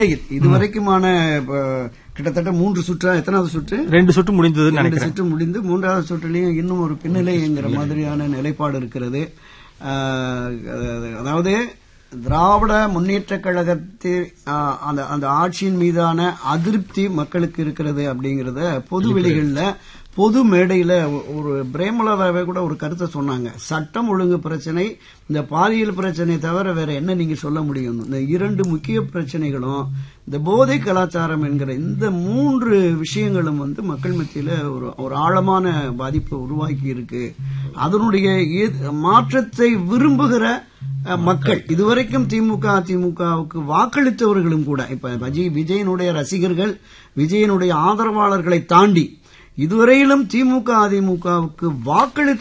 இதுவரைக்குமான கிட்டத்தட்ட 3 சுற்றா, எத்தனாவது சுற்று? 2 சுற்று முடிந்தது. 2 சுற்று முடிந்து 3வது சுற்றிலையும் இன்னும் ஒரு பின்னலைங்கிற மாதிரியான நிலைப்பாடு இருக்கிறது. அதாவது திராவிட முன்னேற்ற கழகத்தில் அந்த ஆட்சியின் மீதான அதிருப்தி மக்களுக்கு இருக்கிறது அப்படிங்கறத பொது வெளிகள்ல, பொது மேடையில ஒரு பிரேமலதாவே கூட ஒரு கருத்தை சொன்னாங்க. சட்டம் ஒழுங்கு பிரச்சனை, இந்த பாலியல் பிரச்சனை தவிர வேற என்ன நீங்க சொல்ல முடியும்? இந்த 2 முக்கிய பிரச்சனைகளும், இந்த போதை கலாச்சாரம் என்கிற இந்த 3 விஷயங்களும் மக்கள் மத்தியில ஒரு ஆழமான பாதிப்பை உருவாக்கி இருக்கு. அதனுடைய மாற்றத்தை விரும்புகிற மக்கள், இதுவரைக்கும் திமுக அதிமுகவுக்கு வாக்களித்தவர்களும் கூட, இப்ப விஜயனுடைய ரசிகர்கள், விஜயனுடைய ஆதரவாளர்களை தாண்டி இதுவரையிலும் திமுக அதிமுகவுக்கு வாக்களித்த